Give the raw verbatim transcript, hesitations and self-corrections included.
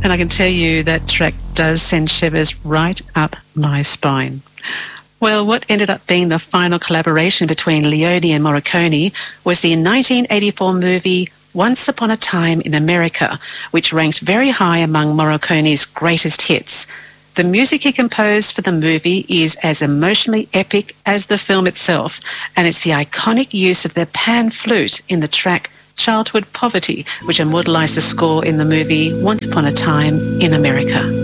And I can tell you that track does send shivers right up my spine. Well, what ended up being the final collaboration between Leone and Morricone was the nineteen eighty-four movie Once Upon a Time in America, which ranked very high among Morricone's greatest hits. The music he composed for the movie is as emotionally epic as the film itself, and it's the iconic use of the pan flute in the track Childhood Poverty, which immortalized the score in the movie Once Upon a Time in America.